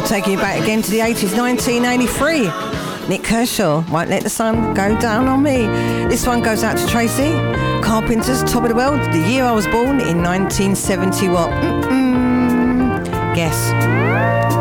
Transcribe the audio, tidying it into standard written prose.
We'll take you back again to the 80s, 1983. Nick Kershaw, Won't Let the Sun Go Down on Me. This one goes out to Tracy. Carpenters, Top of the World. The year I was born in 1970. What? Guess.